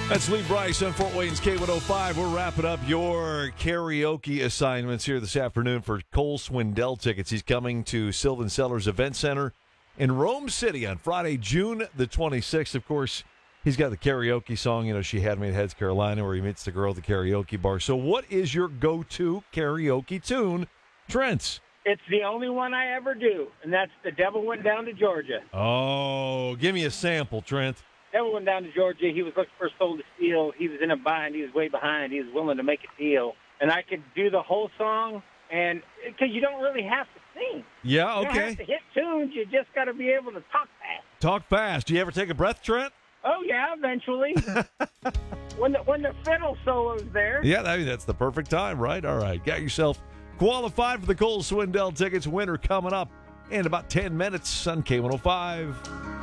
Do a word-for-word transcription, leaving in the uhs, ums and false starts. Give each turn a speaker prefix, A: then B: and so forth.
A: That's Lee Bryce on Fort Wayne's K one oh five. We're wrapping up your karaoke assignments here this afternoon for Cole Swindell tickets. He's coming to Sylvan Sellers Event Center in Rome City on Friday, June the twenty-sixth. Of course, he's got the karaoke song, you know, She Had Me at Heads Carolina, where he meets the girl at the karaoke bar. So what is your go-to karaoke tune, Trent?
B: It's the only one I ever do, and that's The Devil Went Down to Georgia.
A: Oh, give me a sample, Trent.
B: Devil went down to Georgia. He was looking for a soul to steal. He was in a bind. He was way behind. He was willing to make a deal. And I could do the whole song, and because you don't really have to sing.
A: Yeah,
B: You
A: okay.
B: don't have to hit tunes. You just got to be able to talk fast.
A: Talk fast. Do you ever take a breath, Trent?
B: Oh, yeah, eventually. when the when the fiddle solo's there.
A: Yeah, I mean, that's the perfect time, right? All right. Got yourself qualified for the Cole Swindell tickets. Winner coming up in about ten minutes on K one oh five.